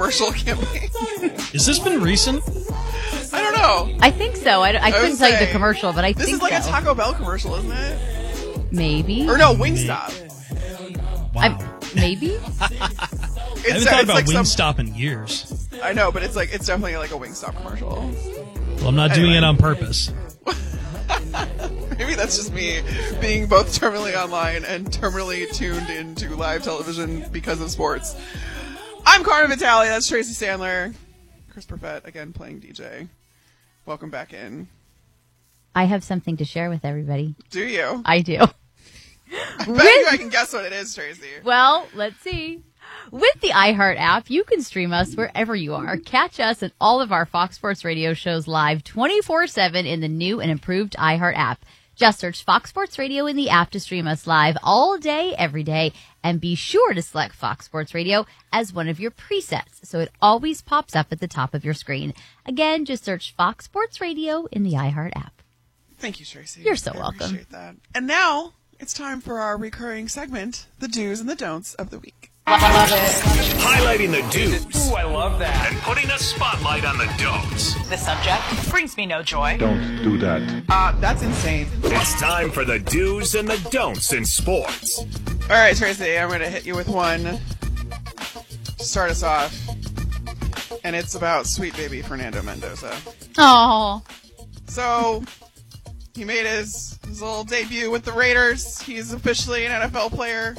commercial campaign. Has this been recent? I don't know. I think so. I couldn't tell you the commercial, but I think so. This is like a Taco Bell commercial, isn't it? Maybe. Or no, Wingstop. Wow. Maybe? I haven't thought about Wingstop in years. I know, but it's definitely like a Wingstop commercial. Well, I'm not doing it on purpose. Maybe that's just me being both terminally online and terminally tuned into live television because of sports. I'm Carmen Vitale. That's Tracy Sandler. Chris Perfett, again, playing DJ. Welcome back in. I have something to share with everybody. Do you? I do. I bet you I can guess what it is, Tracy. Well, let's see. With the iHeart app, you can stream us wherever you are. Catch us and all of our Fox Sports Radio shows live 24/7 in the new and improved iHeart app. Just search Fox Sports Radio in the app to stream us live all day, every day. And be sure to select Fox Sports Radio as one of your presets so it always pops up at the top of your screen. Again, just search Fox Sports Radio in the iHeart app. Thank you, Tracy. You're so I welcome. Appreciate that. And now it's time for our recurring segment, the do's and the don'ts of the week. I love it. Highlighting the do's. Ooh, I love that. And putting a spotlight on the don'ts. The subject brings me no joy. Don't do that. That's insane. It's time for the do's and the don'ts in sports. All right, Tracy, I'm going to hit you with one to start us off. And it's about sweet baby Fernando Mendoza. Oh. So, he made his little debut with the Raiders. He's officially an NFL player.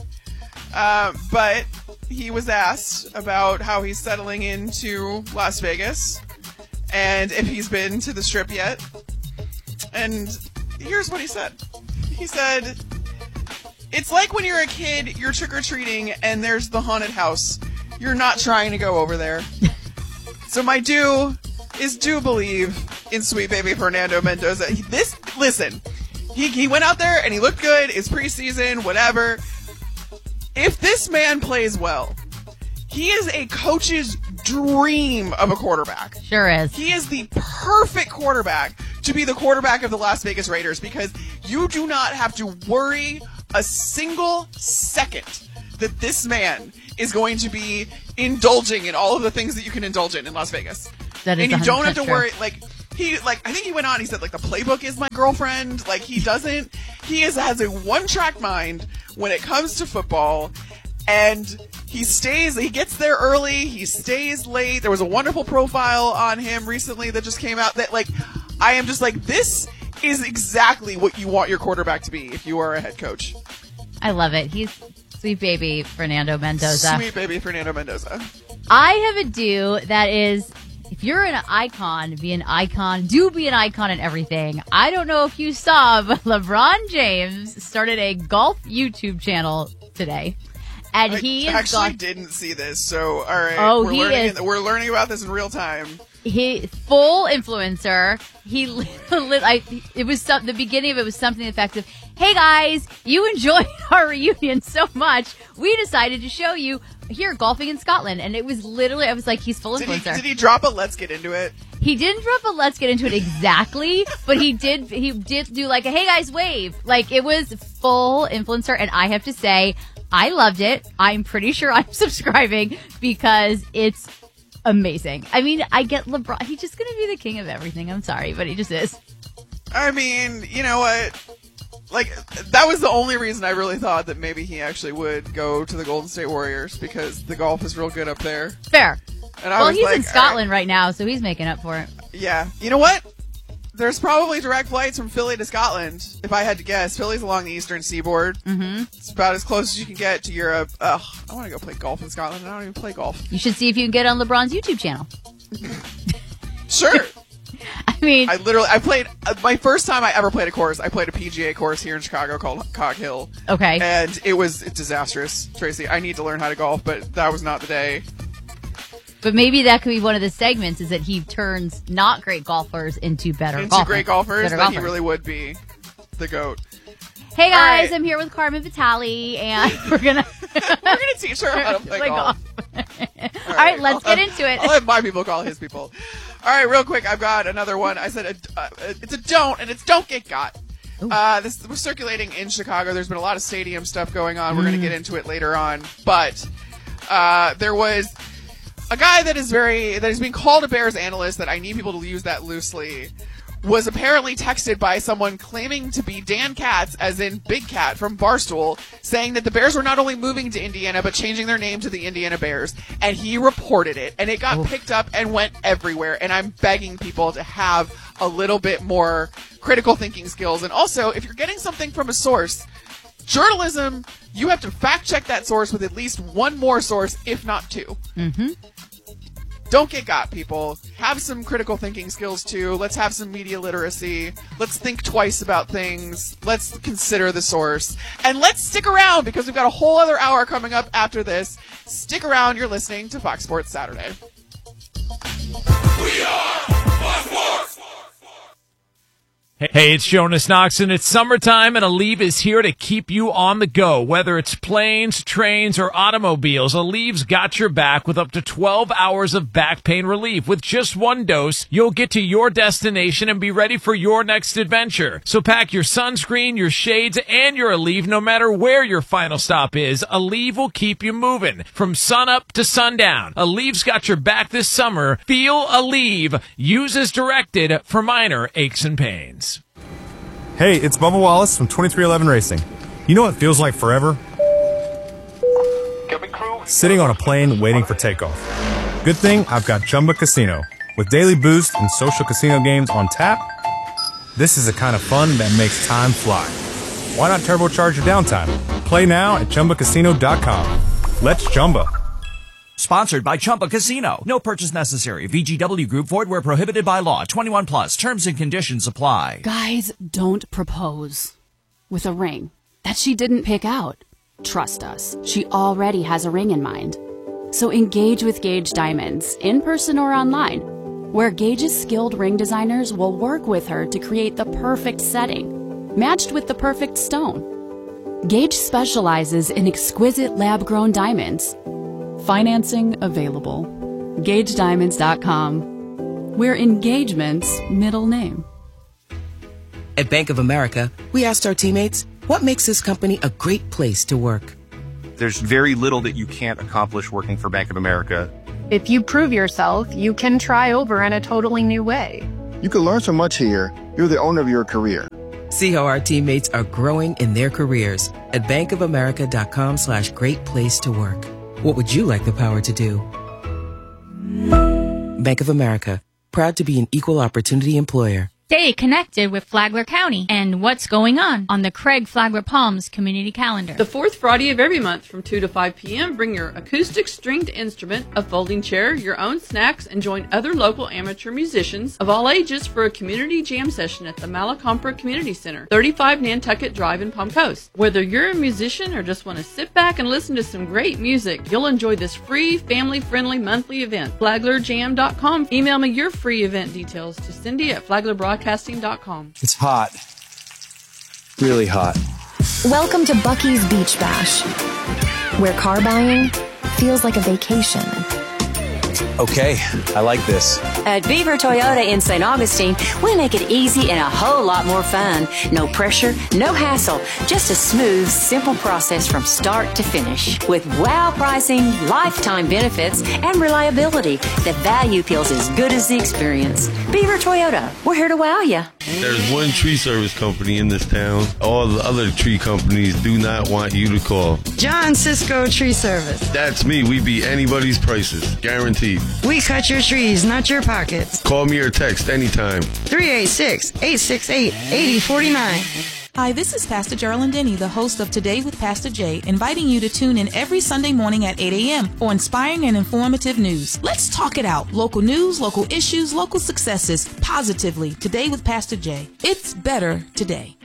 But he was asked about how he's settling into Las Vegas and if he's been to the Strip yet. And here's what he said. He said, "It's like when you're a kid, you're trick-or-treating, and there's the haunted house. You're not trying to go over there." So my do is do believe in sweet baby Fernando Mendoza. Listen, he went out there and he looked good. It's preseason, whatever. If this man plays well, he is a coach's dream of a quarterback. Sure is. He is the perfect quarterback to be the quarterback of the Las Vegas Raiders because you do not have to worry a single second that this man is going to be indulging in all of the things that you can indulge in Las Vegas. That is and you don't have to true. worry, I think he went on, he said, the playbook is my girlfriend. He has a one-track mind when it comes to football, and he gets there early, he stays late. There was a wonderful profile on him recently that just came out that, I am just this is exactly what you want your quarterback to be if you are a head coach. I love it. He's sweet baby Fernando Mendoza. Sweet baby Fernando Mendoza. I have a do that is, if you're an icon, be an icon. Do be an icon in everything. I don't know if you saw, but LeBron James started a golf YouTube channel today. And he didn't see this, so all right. Oh, we're learning about this in real time. He full influencer. It was the beginning of it was something to the effect of, "Hey guys, you enjoyed our reunion so much, we decided to show you here golfing in Scotland." And it was literally, I was like, he's full influencer. Did he drop a "let's get into it"? He didn't drop a "let's get into it" exactly, but he did do a "hey guys wave." It was full influencer, and I have to say, I loved it. I'm pretty sure I'm subscribing because it's amazing. I mean, I get LeBron. He's just going to be the king of everything. I'm sorry, but he just is. I mean, you know what? That was the only reason I really thought that maybe he actually would go to the Golden State Warriors because the golf is real good up there. Fair. And he's in Scotland right now, so he's making up for it. Yeah. You know what? There's probably direct flights from Philly to Scotland, if I had to guess. Philly's along the eastern seaboard. Mm-hmm. It's about as close as you can get to Europe. I want to go play golf in Scotland. I don't even play golf. You should see if you can get on LeBron's YouTube channel. Sure. I mean, I played, my first time I ever played a course, I played a PGA course here in Chicago called Cog Hill. Okay. And it's disastrous, Tracy. I need to learn how to golf, but that was not the day. But maybe that could be one of the segments, is that he turns not great golfers into better golfers. Great golfers, then he really would be the GOAT. Hey guys, right. I'm here with Carmen Vitale, and we're gonna teach her how to play golf. All right, let's get into it. I'll have my people call his people. All right, real quick, I've got another one. I said it's a don't, and it's don't get got. This was circulating in Chicago. There's been a lot of stadium stuff going on. We're going to get into it later on, but there was a guy that is being called a Bears analyst, that I need people to use that loosely, was apparently texted by someone claiming to be Dan Katz, as in Big Cat from Barstool, saying that the Bears were not only moving to Indiana, but changing their name to the Indiana Bears. And he reported it, and it got picked up and went everywhere. And I'm begging people to have a little bit more critical thinking skills. And also, if you're getting something from a source, journalism, you have to fact check that source with at least one more source, if not two. Mm-hmm. Don't get got, people. Have some critical thinking skills, too. Let's have some media literacy. Let's think twice about things. Let's consider the source. And let's stick around, because we've got a whole other hour coming up after this. Stick around. You're listening to Fox Sports Saturday. We are Fox Sports. Hey, it's Jonas Knox, and it's summertime, and Aleve is here to keep you on the go. Whether it's planes, trains, or automobiles, Aleve's got your back with up to 12 hours of back pain relief. With just one dose, you'll get to your destination and be ready for your next adventure. So pack your sunscreen, your shades, and your Aleve no matter where your final stop is. Aleve will keep you moving from sunup to sundown. Aleve's got your back this summer. Feel Aleve. Use as directed for minor aches and pains. Hey, it's Bubba Wallace from 2311 Racing. You know what feels like forever? Sitting on a plane waiting for takeoff. Good thing I've got Chumba Casino. With daily boost and social casino games on tap, this is the kind of fun that makes time fly. Why not turbocharge your downtime? Play now at ChumbaCasino.com. Let's Chumba. Sponsored by Chumba Casino. No purchase necessary. VGW Group. Void where prohibited by law. 21 plus. Terms and conditions apply. Guys, don't propose with a ring that she didn't pick out. Trust us. She already has a ring in mind. So engage with Gage Diamonds, in person or online, where Gage's skilled ring designers will work with her to create the perfect setting, matched with the perfect stone. Gage specializes in exquisite lab-grown diamonds. Financing available. GageDiamonds.com. We're engagement's middle name. At Bank of America, we asked our teammates, what makes this company a great place to work? There's very little that you can't accomplish working for Bank of America. If you prove yourself, you can try over in a totally new way. You can learn so much here. You're the owner of your career. See how our teammates are growing in their careers at bankofamerica.com/great place to work. What would you like the power to do? Bank of America, proud to be an equal opportunity employer. Stay connected with Flagler County and what's going on the Craig Flagler Palms community calendar. The fourth Friday of every month from 2 to 5 p.m., bring your acoustic stringed instrument, a folding chair, your own snacks, and join other local amateur musicians of all ages for a community jam session at the Malacompra Community Center, 35 Nantucket Drive in Palm Coast. Whether you're a musician or just want to sit back and listen to some great music, you'll enjoy this free, family-friendly monthly event. FlaglerJam.com. Email me your free event details to Cindy at FlaglerBroadcasting.com. It's hot. Really hot. Welcome to Bucky's Beach Bash, where car buying feels like a vacation. Okay, I like this. At Beaver Toyota in St. Augustine, we make it easy and a whole lot more fun. No pressure, no hassle, just a smooth, simple process from start to finish. With wow pricing, lifetime benefits, and reliability, the value feels as good as the experience. Beaver Toyota, we're here to wow you. There's one tree service company in this town. All the other tree companies do not want you to call. John Cisco Tree Service. That's me. We beat anybody's prices. Guaranteed. We cut your trees, not your pockets. Call me or text anytime. 386-868-8049. Hi, this is Pastor Geraldine Denny, the host of Today with Pastor Jay, inviting you to tune in every Sunday morning at 8 a.m. for inspiring and informative news. Let's talk it out. Local news, local issues, local successes, positively. Today with Pastor Jay. It's better today.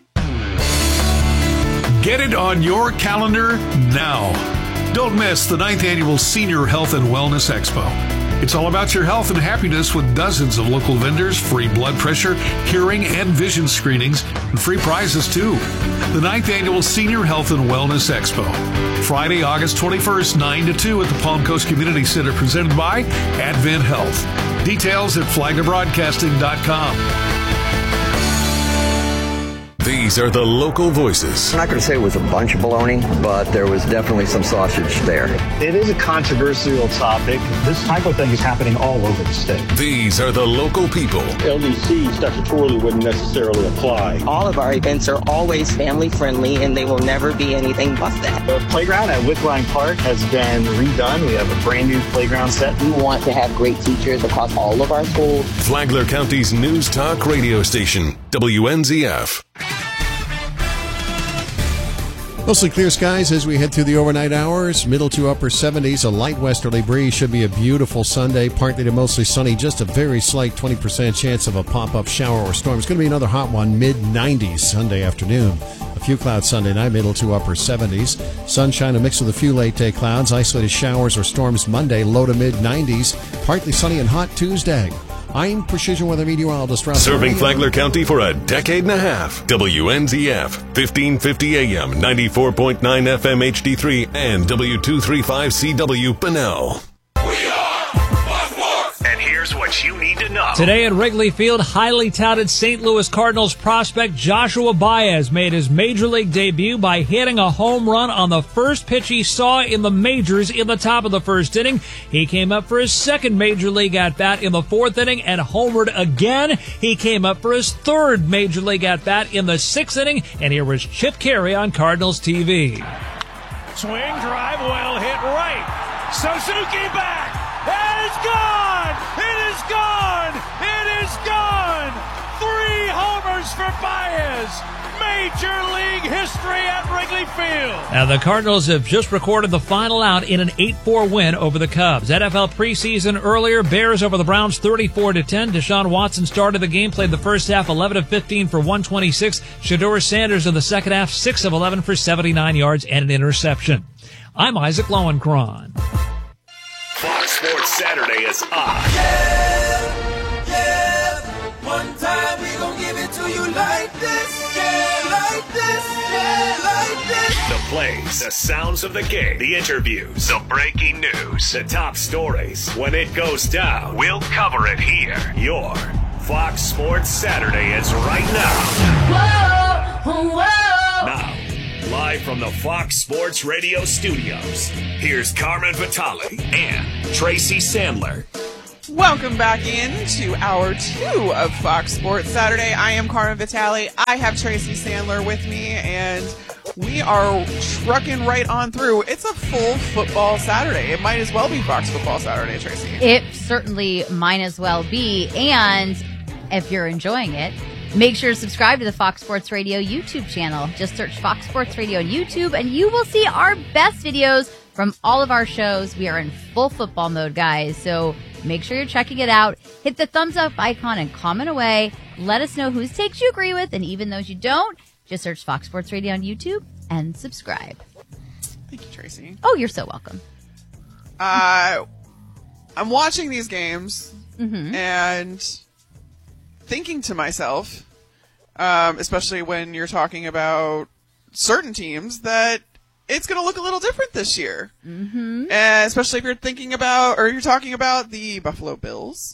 Get it on your calendar now. Don't miss the 9th Annual Senior Health and Wellness Expo. It's all about your health and happiness with dozens of local vendors, free blood pressure, hearing, and vision screenings, and free prizes too. The 9th Annual Senior Health and Wellness Expo. Friday, August 21st, 9 to 2 at the Palm Coast Community Center, presented by Advent Health. Details at FlaglerBroadcasting.com. These are the local voices. I'm not going to say it was a bunch of baloney, but there was definitely some sausage there. It is a controversial topic. This type of thing is happening all over the state. These are the local people. LDC statutorily wouldn't necessarily apply. All of our events are always family friendly, and they will never be anything but that. The playground at Wickline Park has been redone. We have a brand new playground set. We want to have great teachers across all of our schools. Flagler County's News Talk radio station, WNZF. Mostly clear skies as we head through the overnight hours. Middle to upper 70s. A light westerly breeze. Should be a beautiful Sunday. Partly to mostly sunny. Just a very slight 20% chance of a pop-up shower or storm. It's going to be another hot one. Mid-90s Sunday afternoon. A few clouds Sunday night. Middle to upper 70s. Sunshine a mix with a few late-day clouds. Isolated showers or storms Monday. Low to mid-90s. Partly sunny and hot Tuesday. I'm Precision Weather Meteorologist Russ. Serving Flagler County for a decade and a half. WNZF, 1550 AM, 94.9 FM HD3, and W235CW Bunnell. And here's what you need to know. Today at Wrigley Field, highly touted St. Louis Cardinals prospect Joshua Baez made his major league debut by hitting a home run on the first pitch he saw in the majors in the top of the first inning. He came up for his second major league at-bat in the fourth inning and homered again. He came up for his third major league at-bat in the sixth inning, and here was Chip Carey on Cardinals TV. Swing, drive, well hit right. Suzuki back. And it's gone! It is gone! It is gone! 3 homers for Baez! Major League history at Wrigley Field! Now, the Cardinals have just recorded the final out in an 8-4 win over the Cubs. NFL preseason earlier, Bears over the Browns 34-10. Deshaun Watson started the game, played the first half 11-15 for 126. Shedeur Sanders in the second half 6 of 11 for 79 yards and an interception. I'm Isaac Lowenkron. Fox Sports Saturday is on. Yeah, one time we gon' give it to you like this, like this, like this. The plays, the sounds of the game, the interviews, the breaking news, the top stories. When it goes down, we'll cover it here. Your Fox Sports Saturday is right now. Whoa, whoa. Now, live from the Fox Sports Radio studios, here's Carmen Vitale and Tracy Sandler. Welcome back into Hour 2 of Fox Sports Saturday. I am Carmen Vitale. I have Tracy Sandler with me, and we are trucking right on through. It's a full football Saturday. It might as well be Fox Football Saturday, Tracy. It certainly might as well be, and if you're enjoying it, make sure to subscribe to the Fox Sports Radio YouTube channel. Just search Fox Sports Radio on YouTube, and you will see our best videos from all of our shows. We are in full football mode, guys, so make sure you're checking it out. Hit the thumbs up icon and comment away. Let us know whose takes you agree with, and even those you don't, just search Fox Sports Radio on YouTube and subscribe. Thank you, Tracy. Oh, you're so welcome. I'm watching these games and thinking to myself, especially when you're talking about certain teams, that it's going to look a little different this year. And especially if you're thinking about, or you're talking about the Buffalo Bills.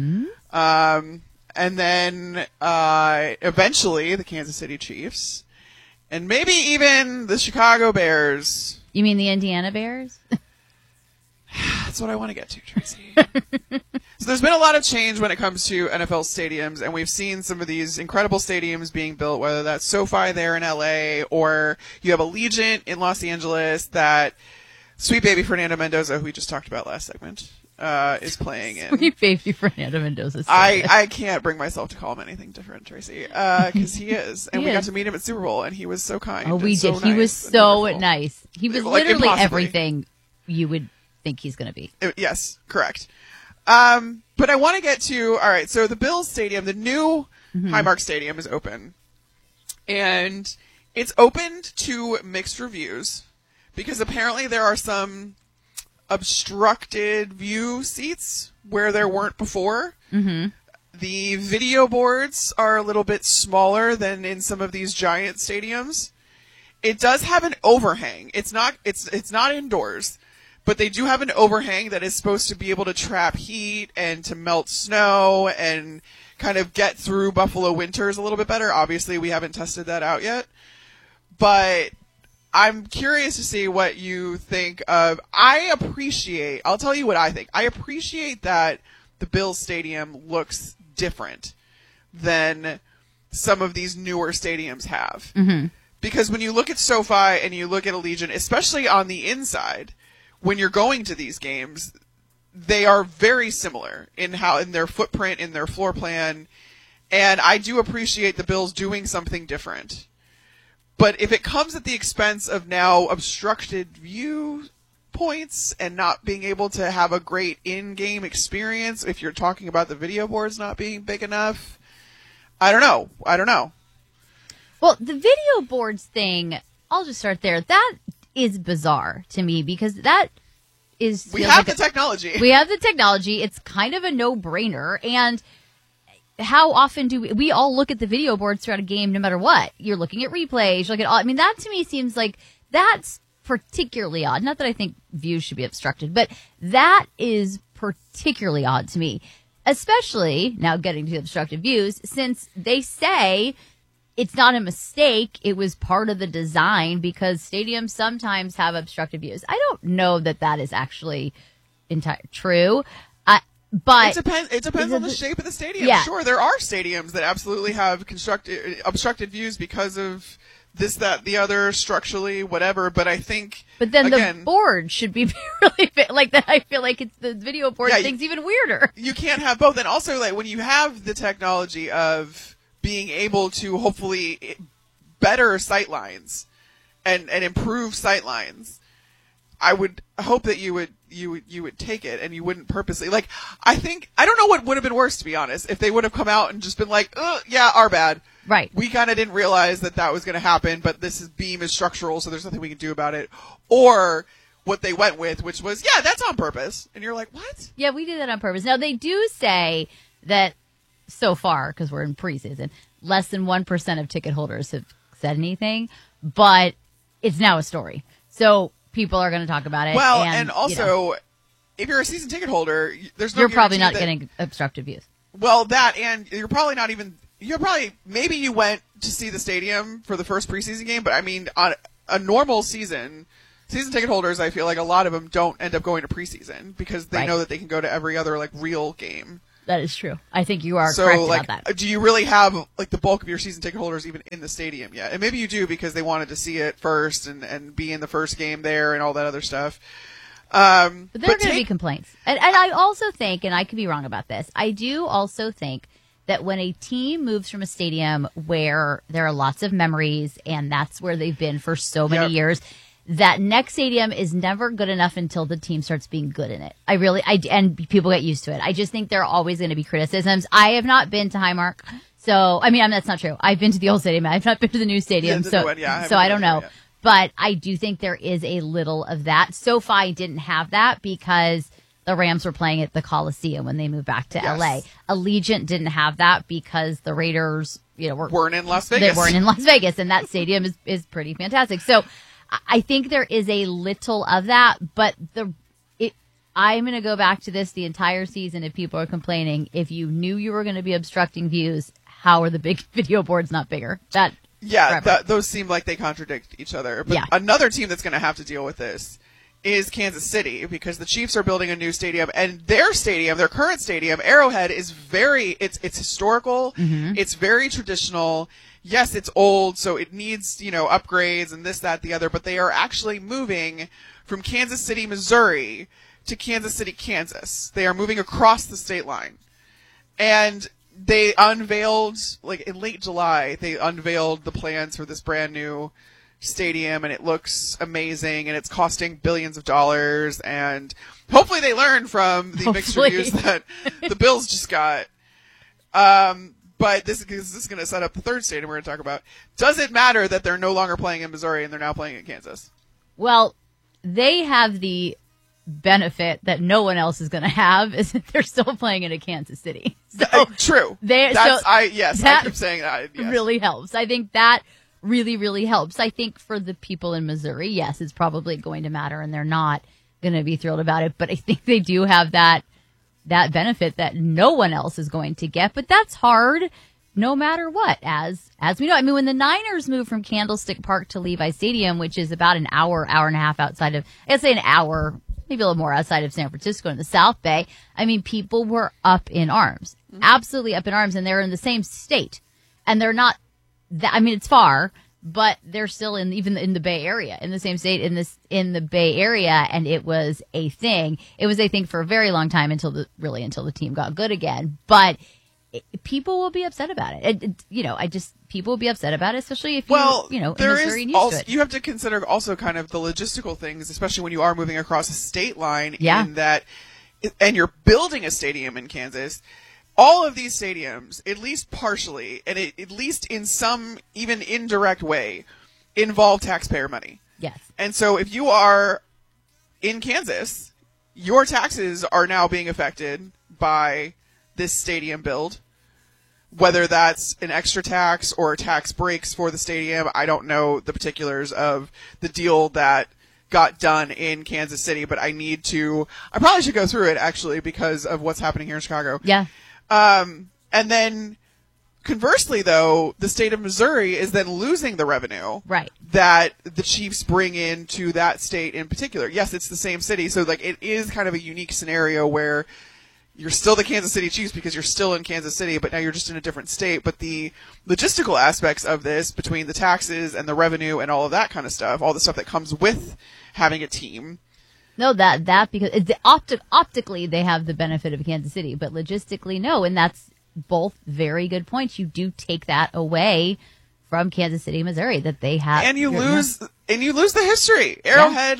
And then eventually the Kansas City Chiefs. And maybe even the Chicago Bears. You mean the Indiana Bears? That's what I want to get to, Tracy. So there's been a lot of change when it comes to NFL stadiums, and we've seen some of these incredible stadiums being built, whether that's SoFi there in LA, or you have Allegiant in Los Angeles that Sweet Baby Fernando Mendoza, who we just talked about last segment, is playing in. Sweet Baby Fernando Mendoza. I can't bring myself to call him anything different, Tracy, because he is. And we got to meet him at Super Bowl, and he was so kind. Oh, we did. So he nice was so nice. He was like, literally impossibly everything you would think he's going to be. Yes, correct. But I want to get to, all right, so the Bills Stadium, the new Highmark Stadium is open. And it's opened to mixed reviews because apparently there are some obstructed view seats where there weren't before. The video boards are a little bit smaller than in some of these giant stadiums. It does have an overhang. It's not indoors. But they do have an overhang that is supposed to be able to trap heat and to melt snow and kind of get through Buffalo winters a little bit better. Obviously, we haven't tested that out yet, but I'm curious to see what you think of. I'll tell you what I think. I appreciate that the Bills Stadium looks different than some of these newer stadiums have. Mm-hmm. Because when you look at SoFi and you look at Allegiant, especially on the inside, when you're going to these games, they are very similar in their footprint, in their floor plan, and I do appreciate the Bills doing something different. But if it comes at the expense of now obstructed view points and not being able to have a great in-game experience, if you're talking about the video boards not being big enough, I don't know. Well, the video boards thing, I'll just start there. That is bizarre to me because that is... We have the technology. We have the technology. It's kind of a no-brainer. And how often do we all look at the video boards throughout a game no matter what? You're looking at replays. You look at all... I mean, that to me seems like that's particularly odd. Not that I think views should be obstructed, but that is particularly odd to me. Especially, now getting to obstructed views, since they say it's not a mistake, it was part of the design because stadiums sometimes have obstructed views. I don't know that is actually true, but... It depends on the shape of the stadium. Yeah. Sure, there are stadiums that absolutely have obstructed views because of this, that, the other, structurally, whatever, but I think... But then again, the board should be really big. Like that, I feel like it's the video board thing's even weirder. You can't have both. And also, like, when you have the technology of being able to hopefully better sight lines and improve sight lines, I would hope that you would take it and you wouldn't purposely, like, I don't know what would have been worse, to be honest, if they would have come out and just been like, yeah, our bad. Right. We kind of didn't realize that was going to happen, but beam is structural, so there's nothing we can do about it. Or what they went with, which was, yeah, that's on purpose. And you're like, what? Yeah, we did that on purpose. Now, they do say that so far, because we're in preseason, less than 1% of ticket holders have said anything, but it's now a story. So people are going to talk about it. Well, and also, if you're a season ticket holder, you're probably not getting obstructive views. Well, that, and you're probably not even... maybe you went to see the stadium for the first preseason game, but I mean, on a normal season ticket holders, I feel like a lot of them don't end up going to preseason because they know that they can go to every other, like, real game. That is true. I think you are correct about that. Do you really have, like, the bulk of your season ticket holders even in the stadium yet? And maybe you do because they wanted to see it first and be in the first game there and all that other stuff. But there are going to be complaints. And I also think, and I could be wrong about this, I do also think that when a team moves from a stadium where there are lots of memories and that's where they've been for so many years, that next stadium is never good enough until the team starts being good in it. And people get used to it. I just think there are always going to be criticisms. I have not been to Highmark, so, I mean, that's not true. I've been to the old stadium. I've not been to the new stadium, so I don't know. But I do think there is a little of that. SoFi didn't have that because the Rams were playing at the Coliseum when they moved back to LA. Allegiant didn't have that because the Raiders, weren't in Las Vegas. They weren't in Las Vegas, and that stadium is pretty fantastic. So I think there is a little of that, but I'm going to go back to this the entire season if people are complaining. If you knew you were going to be obstructing views, how are the big video boards not bigger? Those seem like they contradict each other. But another team that's going to have to deal with this is Kansas City, because the Chiefs are building a new stadium, and their current stadium, Arrowhead, is it's historical. Mm-hmm. It's very traditional. Yes, it's old, so it needs, upgrades and this, that, the other, but they are actually moving from Kansas City, Missouri to Kansas City, Kansas. They are moving across the state line. And they unveiled, in late July, the plans for this brand new stadium, and it looks amazing, and it's costing billions of dollars, and hopefully they learn from the mixed reviews that the Bills just got. But this is going to set up the third stadium we're going to talk about. Does it matter that they're no longer playing in Missouri and they're now playing in Kansas? Well, they have the benefit that no one else is going to have, is that they're still playing in a Kansas City. So true. I keep saying that. Yes. Really helps. I think that really, really helps. I think for the people in Missouri, yes, it's probably going to matter, and they're not going to be thrilled about it. But I think they do have that that benefit that no one else is going to get. But that's hard no matter what, as we know. I mean, when the Niners moved from Candlestick Park to Levi Stadium, which is about an hour and a half outside of, I'd say an hour, maybe a little more outside of San Francisco in the South Bay, I mean, people were up in arms, absolutely up in arms, and they're in the same state. And they're not, I mean, it's far, but they're still even in the Bay Area, in the same state, in the Bay Area, and it was a thing. It was a thing for a very long time until the team got good again. But people will be upset about it. People will be upset about it, especially if in Missouri and used to it. You have to consider also kind of the logistical things, especially when you are moving across a state line. Yeah. In that, and you're building a stadium in Kansas. All of these stadiums, at least partially, and at least in some even indirect way, involve taxpayer money. Yes. And so if you are in Kansas, your taxes are now being affected by this stadium build. Whether that's an extra tax or tax breaks for the stadium, I don't know the particulars of the deal that got done in Kansas City, but I probably should go through it actually because of what's happening here in Chicago. Yeah. And then conversely, though, the state of Missouri is then losing the revenue that the Chiefs bring into that state in particular. Yes, it's the same city. So like it is kind of a unique scenario where you're still the Kansas City Chiefs because you're still in Kansas City, but now you're just in a different state. But the logistical aspects of this, between the taxes and the revenue and all of that kind of stuff, all the stuff that comes with having a team. No, that because optically they have the benefit of Kansas City, but logistically no, and that's both very good points. You do take that away from Kansas City, Missouri, that they have, and you lose the history. Arrowhead,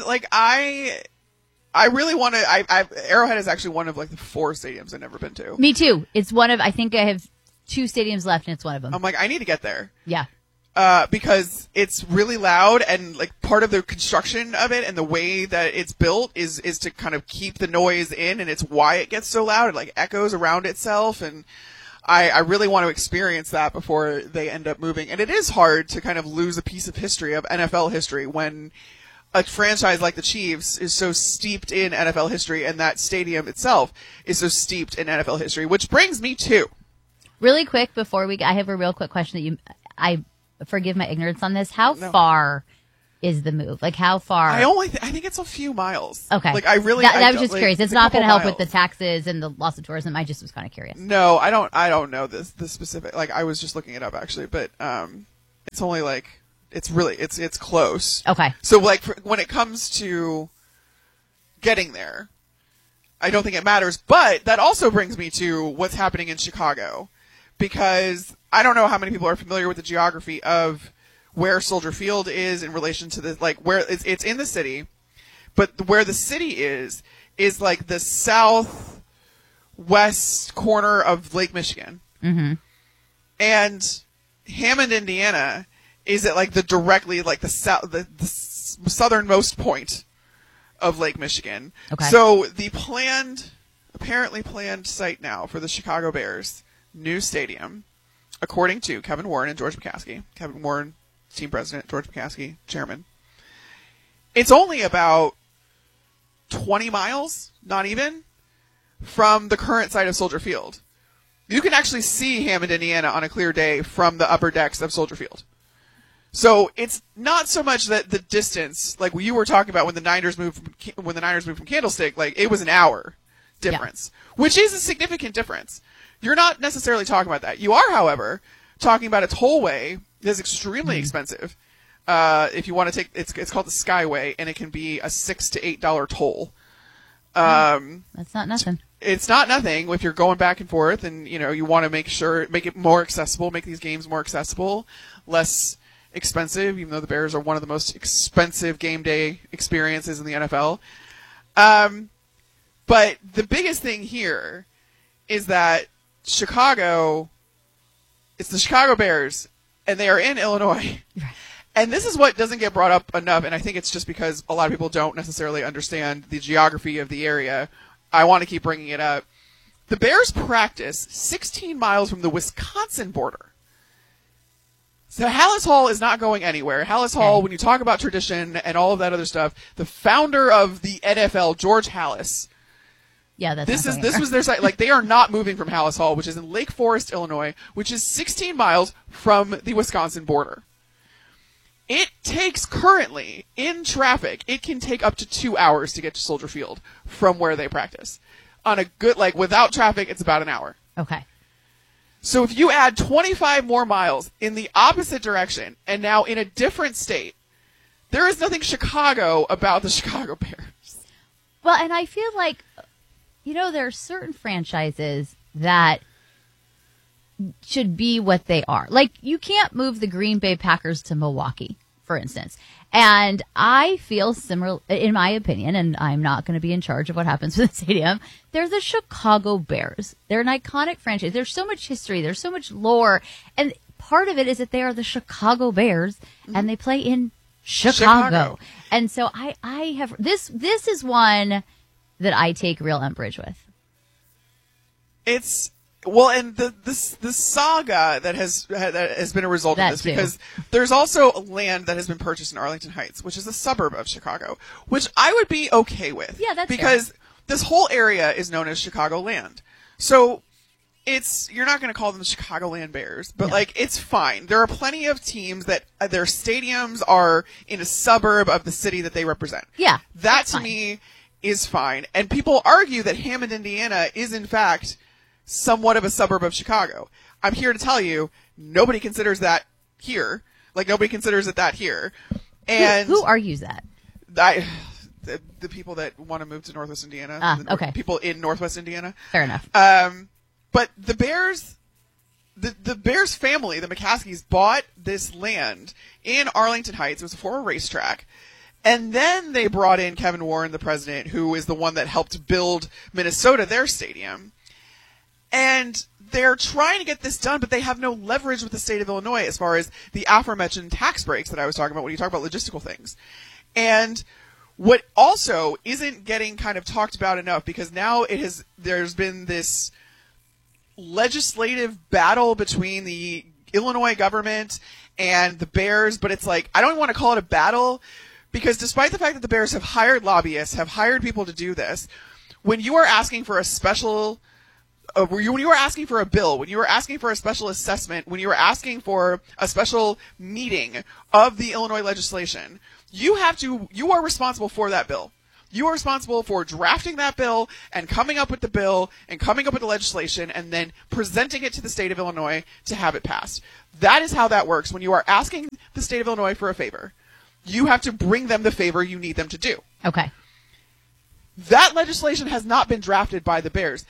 I really want to. Arrowhead is actually one of like the 4 stadiums I've never been to. Me too. It's one of. I think I have 2 stadiums left, and it's one of them. I'm like, I need to get there. Yeah. Because it's really loud, and like part of the construction of it and the way that it's built is to kind of keep the noise in, and it's why it gets so loud. It like echoes around itself, and I really want to experience that before they end up moving. And it is hard to kind of lose a piece of history of NFL history when a franchise like the Chiefs is so steeped in NFL history, and that stadium itself is so steeped in NFL history, which brings me to really quick before I have a real quick question that I forgive my ignorance on this. How far is the move? Like how far? I think it's a few miles. Okay. Like I was just curious. It's not going to help with the taxes and the loss of tourism. I just was kind of curious. No, I don't know the specific. Like I was just looking it up actually, but it's only like it's close. Okay. So like when it comes to getting there, I don't think it matters. But that also brings me to what's happening in Chicago, because I don't know how many people are familiar with the geography of where Soldier Field is in relation to the, like where it's in the city, but where the city is like the southwest corner of Lake Michigan. Mm-hmm. And Hammond, Indiana is at like the southernmost point of Lake Michigan. Okay. So the apparently planned site now for the Chicago Bears new stadium, according to Kevin Warren and George McCaskey. Kevin Warren, team president, George McCaskey, chairman. It's only about 20 miles, not even, from the current site of Soldier Field. You can actually see Hammond, Indiana on a clear day from the upper decks of Soldier Field. So it's not so much that the distance, like you were talking about when the Niners moved from Candlestick, like it was an hour difference, which is a significant difference. You're not necessarily talking about that. You are, however, talking about a tollway that's extremely expensive. If you want to take, it's called the Skyway, and it can be a $6 to $8 toll. That's not nothing. It's not nothing if you're going back and forth, and you want to make it more accessible, make these games more accessible, less expensive, even though the Bears are one of the most expensive game day experiences in the NFL. But the biggest thing here is that Chicago, it's the Chicago Bears, and they are in Illinois. Right. And this is what doesn't get brought up enough, and I think it's just because a lot of people don't necessarily understand the geography of the area. I want to keep bringing it up. The Bears practice 16 miles from the Wisconsin border. So Hallis Hall is not going anywhere. Hallis Hall, when you talk about tradition and all of that other stuff, the founder of the NFL, George Halas, Yeah, that's this was their site. Like, they are not moving from Hallis Hall, which is in Lake Forest, Illinois, which is 16 miles from the Wisconsin border. It takes currently, in traffic, it can take up to 2 hours to get to Soldier Field from where they practice. On a good, like, without traffic, it's about an hour. Okay. So if you add 25 more miles in the opposite direction, and now in a different state, there is nothing Chicago about the Chicago Bears. Well, and I feel like, there are certain franchises that should be what they are. Like, you can't move the Green Bay Packers to Milwaukee, for instance. And I feel similar, in my opinion, and I'm not going to be in charge of what happens with the stadium. They're the Chicago Bears. They're an iconic franchise. There's so much history. There's so much lore. And part of it is that they are the Chicago Bears, and they play in Chicago. And so I have this is one that I take real umbrage with. It's well, and the saga that has been a result of this, because there's also land that has been purchased in Arlington Heights, which is a suburb of Chicago, which I would be okay with. Yeah, that's because fair. This whole area is known as Chicagoland. So you're not going to call them the Chicagoland Bears, but it's fine. There are plenty of teams that their stadiums are in a suburb of the city that they represent. Yeah. That to me is fine. And people argue that Hammond, Indiana is in fact somewhat of a suburb of Chicago. I'm here to tell you, nobody considers that here. Like, nobody considers it that here. And who argues that? The people that want to move to Northwest Indiana. Okay. People in Northwest Indiana. Fair enough. But the Bears, the Bears family, the McCaskies, bought this land in Arlington Heights. It was a former racetrack. And then they brought in Kevin Warren, the president, who is the one that helped build Minnesota, their stadium. And they're trying to get this done, but they have no leverage with the state of Illinois as far as the aforementioned tax breaks that I was talking about when you talk about logistical things. And what also isn't getting kind of talked about enough, because now there's been this legislative battle between the Illinois government and the Bears, but it's like, I don't want to call it a battle, because despite the fact that the Bears have hired lobbyists, have hired people to do this, when you are asking for a special when you were asking for a bill, when you were asking for a special assessment, when you were asking for a special meeting of the Illinois legislation, you are responsible for that bill. You are responsible for drafting that bill and coming up with the bill and coming up with the legislation and then presenting it to the state of Illinois to have it passed. That is how that works. When you are asking the state of Illinois for a favor, you have to bring them the favor you need them to do. Okay. That legislation has not been drafted by the Bears.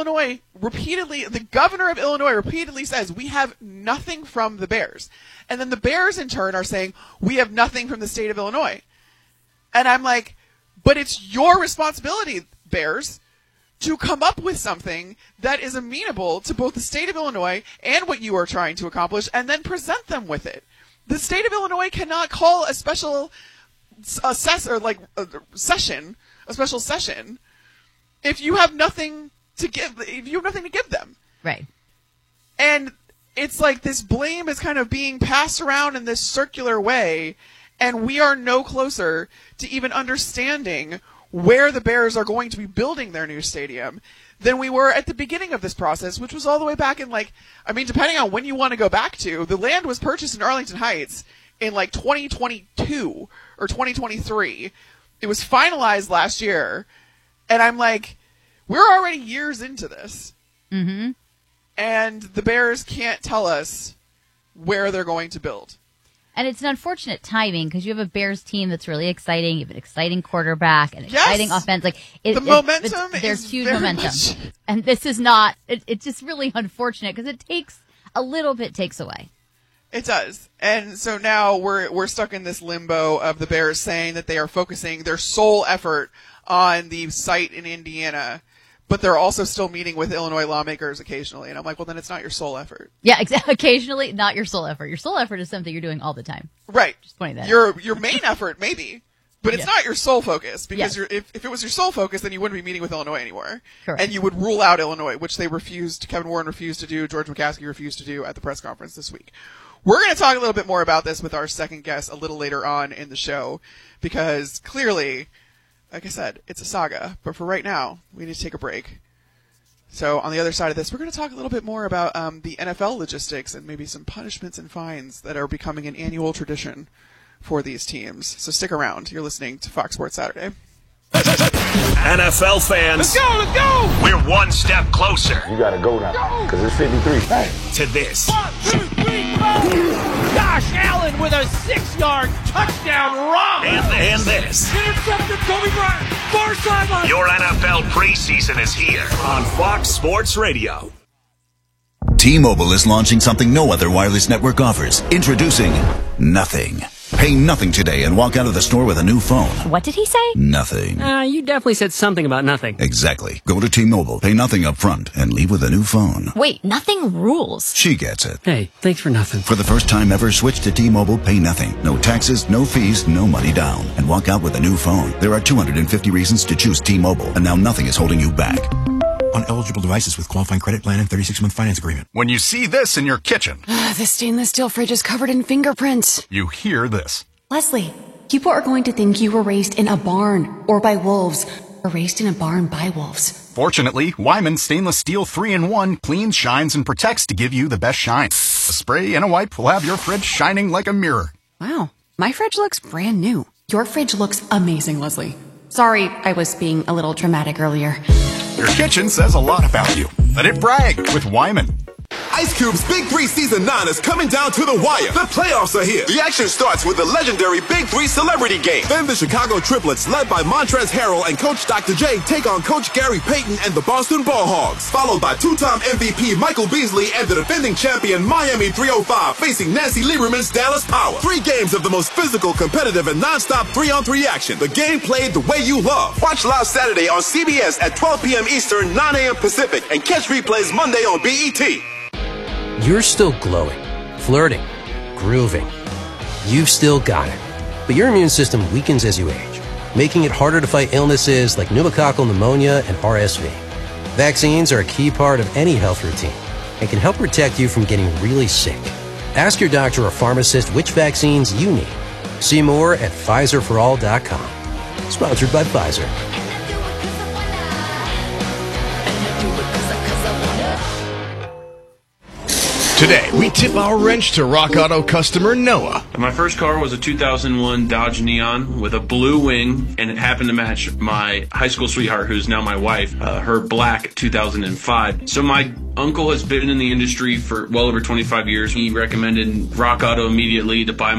The governor of Illinois repeatedly says, we have nothing from the Bears. And then the Bears in turn are saying, we have nothing from the state of Illinois. And I'm like, but it's your responsibility, Bears, to come up with something that is amenable to both the state of Illinois and what you are trying to accomplish, and then present them with it. The state of Illinois cannot call a special session if you have nothing to give. If you have nothing to give them, right? And it's like this blame is kind of being passed around in this circular way, and we are no closer to even understanding where the Bears are going to be building their new stadium than we were at the beginning of this process, which was all the way back in depending on when you want to go back to, the land was purchased in Arlington Heights in 2022 or 2023. It was finalized last year, and I'm like, we're already years into this. Mm-hmm. And the Bears can't tell us where they're going to build. And it's an unfortunate timing because you have a Bears team that's really exciting. You have an exciting quarterback, an exciting offense. There's huge momentum. And this is not, it's just really unfortunate because it takes away. It does. And so now we're stuck in this limbo of the Bears saying that they are focusing their sole effort on the site in Indiana, but they're also still meeting with Illinois lawmakers occasionally. And I'm like, well, then it's not your sole effort. Yeah, exactly. Occasionally, not your sole effort. Your sole effort is something you're doing all the time. Right. Just pointing that out. Your main effort, maybe, but it's not your sole focus, because if it was your sole focus, then you wouldn't be meeting with Illinois anymore. Correct. And you would rule out Illinois, which Kevin Warren refused to do, George McCaskey refused to do at the press conference this week. We're going to talk a little bit more about this with our second guest a little later on in the show, because clearly like I said, it's a saga. But for right now, we need to take a break. So on the other side of this, we're going to talk a little bit more about the NFL logistics and maybe some punishments and fines that are becoming an annual tradition for these teams. So stick around. You're listening to Fox Sports Saturday. NFL fans, let's go! We're one step closer. You gotta go now, because it's 53. Hey. To this. 1, 2, 3, 4! Josh Allen with a 6-yard touchdown run! And this. Intercepted Kobe Bryant, far sideline! Your NFL preseason is here on Fox Sports Radio. T-Mobile is launching something no other wireless network offers. Introducing Nothing. Pay nothing today and walk out of the store with a new phone. What did he say? Nothing. You definitely said something about nothing. Exactly. Go to T-Mobile, pay nothing up front, and leave with a new phone. Wait, nothing rules. She gets it. Hey, thanks for nothing. For the first time ever, switch to T-Mobile, pay nothing. No taxes, no fees, no money down. And walk out with a new phone. There are 250 reasons to choose T-Mobile, and now nothing is holding you back. On eligible devices with qualifying credit plan and 36-month finance agreement. When you see this in your kitchen. The stainless steel fridge is covered in fingerprints. You hear this. Leslie, people are going to think you were raised in a barn or by wolves or raised in a barn by wolves. Fortunately, Wyman Stainless Steel 3-in-1 cleans, shines, and protects to give you the best shine. A spray and a wipe will have your fridge shining like a mirror. Wow, my fridge looks brand new. Your fridge looks amazing, Leslie. Sorry, I was being a little dramatic earlier. Your kitchen says a lot about you. Let it brag with Wyman. Ice Cube's Big 3 Season 9 is coming down to the wire. The playoffs are here. The action starts with the legendary Big 3 Celebrity Game. Then the Chicago Triplets, led by Montrezl Harrell and Coach Dr. J, take on Coach Gary Payton and the Boston Ball Hogs. Followed by two-time MVP Michael Beasley and the defending champion Miami 305 facing Nancy Lieberman's Dallas Power. 3 games of the most physical, competitive, and non-stop 3-on-3 action. The game played the way you love. Watch live Saturday on CBS at 12 p.m. Eastern, 9 a.m. Pacific, and catch replays Monday on BET. You're still glowing, flirting, grooving. You've still got it. But your immune system weakens as you age, making it harder to fight illnesses like pneumococcal pneumonia and RSV. Vaccines are a key part of any health routine and can help protect you from getting really sick. Ask your doctor or pharmacist which vaccines you need. See more at PfizerForAll.com. Sponsored by Pfizer. Today, we tip our wrench to Rock Auto customer Noah. My first car was a 2001 Dodge Neon with a blue wing, and it happened to match my high school sweetheart, who's now my wife, her black 2005. So my uncle has been in the industry for well over 25 years. He recommended Rock Auto immediately to buy